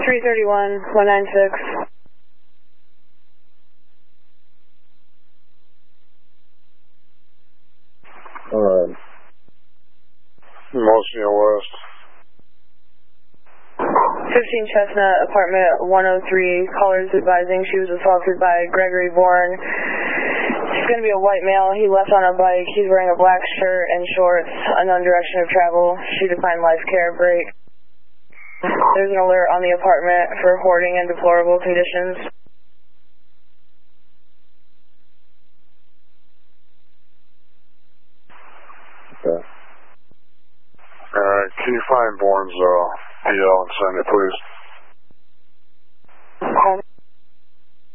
331, 196. Alright. Motion West. 15 Chestnut, apartment 103. Callers advising she was assaulted by Gregory Bourne. He's going to be a white male. He left on a bike. He's wearing a black shirt and shorts. Unknown direction of travel. She declined life care. Break. There's an alert on the apartment for hoarding and deplorable conditions. Okay. Alright, can you find Bourne's PL and send it, please?